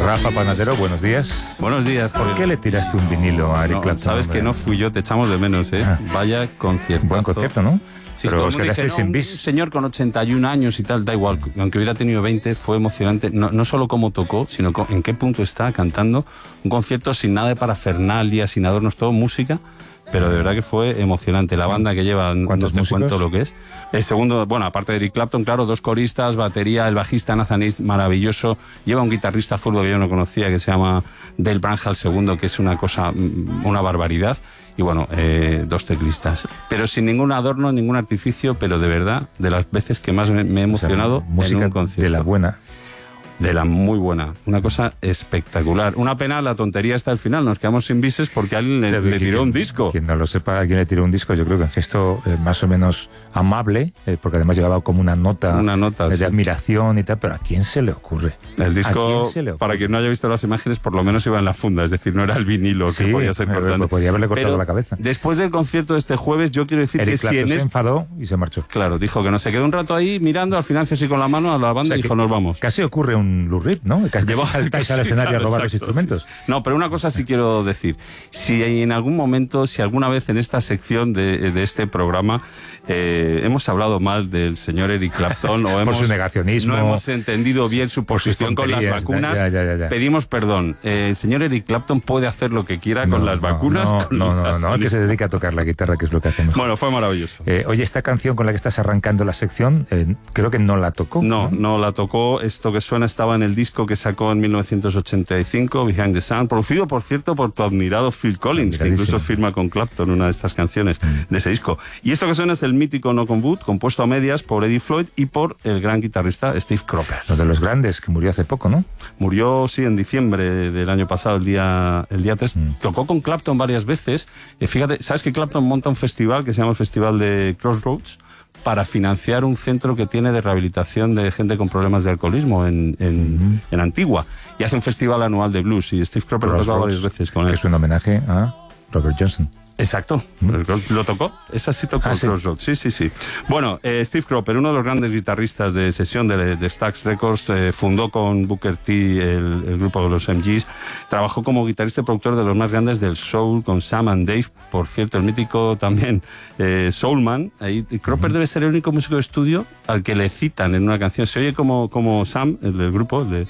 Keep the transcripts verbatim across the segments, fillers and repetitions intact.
Rafa Panadero, buenos días. Buenos días. ¿Por qué le tiraste un vinilo a Eric no, Clapton? Sabes hombre? que no fui yo, te echamos de menos, ¿eh? Ah. Vaya concierto. Buen concierto, ¿no? Sí, pero os quedasteis sin un bis. señor con ochenta y un años y tal, da igual, aunque hubiera tenido veinte, fue emocionante, no, no solo cómo tocó, sino en qué punto está cantando. Un concierto sin nada de parafernalia, sin adornos, todo música, pero de verdad que fue emocionante. La banda que lleva, no te músicos? cuento lo que es. El segundo, bueno, aparte de Eric Clapton, claro, dos coristas, batería, el bajista Nathan East, maravilloso. Lleva un guitarrista zurdo que yo no conocía, que se llama Dale Branhall segundo, que es una cosa, una barbaridad. Y bueno, eh, dos teclistas. Pero sin ningún adorno, ningún artificio, pero de verdad, de las veces que más me, me he emocionado, o sea, música en un concierto. De la buena. De la muy buena. Una cosa espectacular. Una pena la tontería está al final. Nos quedamos sin bises porque alguien le, le tiró un disco. Quien no lo sepa, alguien le tiró un disco, yo creo que en gesto eh, más o menos amable, eh, porque además llevaba como una nota, una nota eh, de sí. admiración y tal, pero ¿a quién se le ocurre? El disco, quién se le ocurre? Para quien no haya visto las imágenes, por lo menos iba en la funda, es decir, no era el vinilo sí, que podía ser cortante. Podía haberle cortado pero la cabeza. Después del concierto de este jueves, yo quiero decir Eric que Clapton si en se este... enfadó y se marchó. Claro, dijo que no, se quedó un rato ahí mirando, al final así con la mano a la banda, o sea, y dijo, nos vamos. Casi ocurre un Lou Reed, ¿no? Casi Llevó, saltáis al escenario claro, a robar exacto, los instrumentos. Sí, sí. No, pero una cosa sí quiero decir. Si en algún momento, si alguna vez en esta sección de, de este programa eh, hemos hablado mal del señor Eric Clapton o por hemos, su negacionismo, no hemos entendido bien su posición con las vacunas, ya, ya, ya, ya. pedimos perdón. Eh, el señor Eric Clapton puede hacer lo que quiera no, con las no, vacunas. No, con no, no, las... no, no, que se dedica a tocar la guitarra, que es lo que hacemos. Bueno, fue maravilloso. Eh, oye, esta canción con la que estás arrancando la sección, eh, creo que no la tocó. No, no, no la tocó. Esto que suena estaba en el disco que sacó en mil novecientos ochenta y cinco, Behind the Sun, producido, por cierto, por tu admirado Phil Collins, que incluso firma con Clapton una de estas canciones mm. de ese disco. Y esto que suena es el mítico Knock on Wood, compuesto a medias por Eddie Floyd y por el gran guitarrista Steve Cropper. Uno de los grandes, que murió hace poco, ¿no? Murió, sí, en diciembre del año pasado, el día, el día tres. Mm. Tocó con Clapton varias veces. Eh, fíjate, ¿sabes que Clapton monta un festival que se llama el Festival de Crossroads? Para financiar un centro que tiene de rehabilitación de gente con problemas de alcoholismo en, en, uh-huh. en Antigua. Y hace un festival anual de blues. Y Steve Cropper lo tocó varias veces con él. Que es un homenaje a Robert Johnson. Exacto, ¿Mm? ¿Lo tocó? Esa sí tocó ah, ¿sí? Crossroads. Sí, sí, sí. Bueno, eh, Steve Cropper, uno de los grandes guitarristas de sesión de, de Stax Records, eh, fundó con Booker T el, el grupo de los M Gs, trabajó como guitarrista y productor de los más grandes del soul con Sam and Dave, por cierto, el mítico también eh, Soulman. Y Cropper uh-huh. debe ser el único músico de estudio al que le citan en una canción. Se oye como, como Sam, el del grupo, el de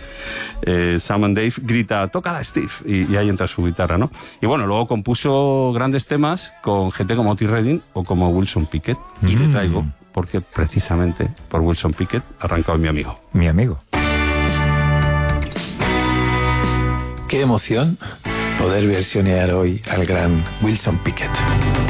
eh, Sam and Dave, grita, tócala Steve, y, y ahí entra su guitarra, ¿no? Y bueno, luego compuso grandes temas con gente como Otis Redding o como Wilson Pickett. Y mm. le traigo, porque precisamente por Wilson Pickett arrancó mi amigo. Mi amigo. Qué emoción poder versionear hoy al gran Wilson Pickett.